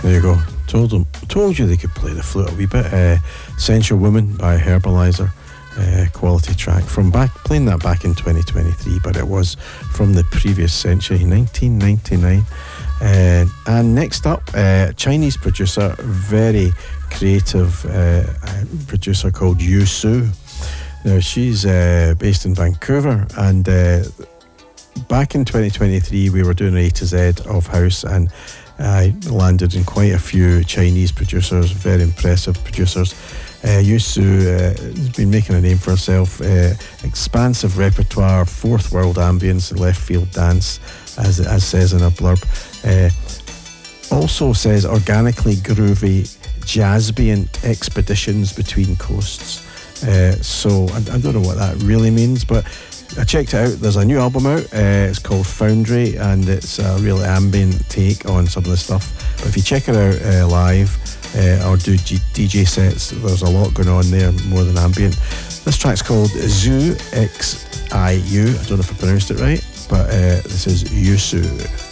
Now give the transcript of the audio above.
There you go. Told you they could play the flute a wee bit. Sensual Woman by Herbalizer. Quality track from playing that back in 2023, but it was from the previous century, 1999. And next up, Chinese producer, very creative producer called Yu Su. Now she's based in Vancouver, and back in 2023 we were doing A to Z of house, and I landed in quite a few Chinese producers, very impressive producers. Yu Su has been making a name for herself. Expansive repertoire, fourth world ambience, left field dance, as says in her blurb. Also says organically groovy, jazzbient expeditions between coasts. So I don't know what that really means, but I checked it out. There's a new album out. It's called Foundry, and it's a really ambient take on some of the stuff. But if you check it out live or do DJ sets, there's a lot going on there, more than ambient. This track's called Zoo Xiu. I don't know if I pronounced it right, but this is Yu Su.